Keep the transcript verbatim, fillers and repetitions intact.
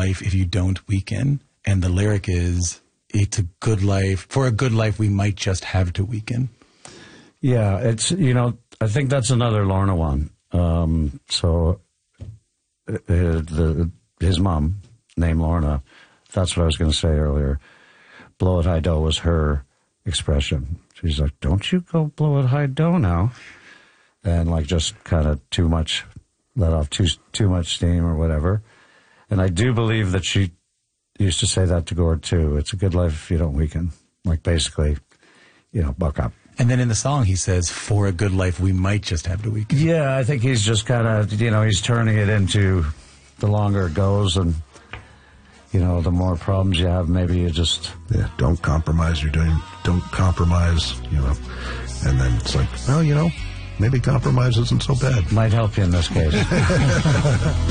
life if you don't weaken. And the lyric is, it's a good life. For a good life, we might just have to weaken. Yeah, it's, you know, I think that's another Lorna one. Um, so uh, the, his mom, named Lorna, that's what I was going to say earlier. Blow it high dough was her expression. She's like, don't you go blow it high dough now. And like just kind of too much, let off too, too much steam or whatever. And I do believe that she used to say that to Gord too. It's a good life if you don't weaken. Like basically, you know, buck up. And then in the song he says, for a good life, we might just have to weaken. Yeah, I think he's just kind of, you know, he's turning it into the longer it goes and, you know, the more problems you have, maybe you just... Yeah, don't compromise. You're doing, don't compromise, you know. And then it's like, well, you know, maybe compromise isn't so bad. Might help you in this case.